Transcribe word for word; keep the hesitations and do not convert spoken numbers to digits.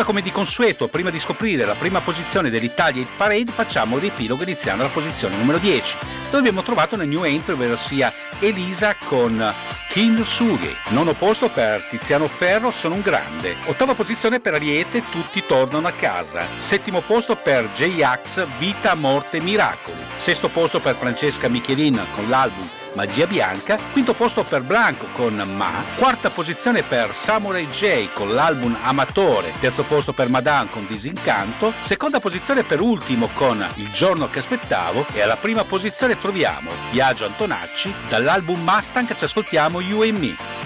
come di consueto, prima di scoprire la prima posizione dell'Italia Hit Parade, facciamo il riepilogo iniziando alla posizione numero dieci, dove abbiamo trovato una new entry, ovvero sia Elisa con Kintsugi. Nono posto per Tiziano Ferro, Sono un grande. Ottava posizione per Ariete, Tutti tornano a casa. Settimo posto per J-Ax, Vita, Morte, Miracoli. Sesto posto per Francesca Michelin con l'album Magia Bianca. Quinto posto per Blanco con Ma. Quarta posizione per Samurai J con l'album Amatore. Terzo posto per Madame con Disincanto. Seconda posizione per Ultimo con Il giorno che aspettavo. E alla prima posizione troviamo Biagio Antonacci, dall'album Mustang ci ascoltiamo You and Me.